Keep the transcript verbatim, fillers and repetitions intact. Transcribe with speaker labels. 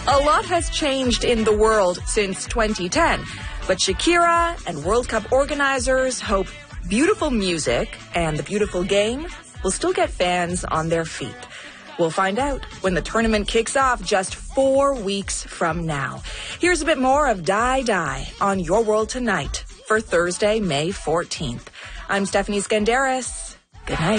Speaker 1: A lot has changed in the world since twenty ten, but Shakira and World Cup organizers hope beautiful music and the beautiful game will still get fans on their feet. We'll find out when the tournament kicks off just four weeks from now. Here's a bit more of Die Die on Your World Tonight for Thursday, May fourteenth. I'm Stephanie Skandaris. Good night.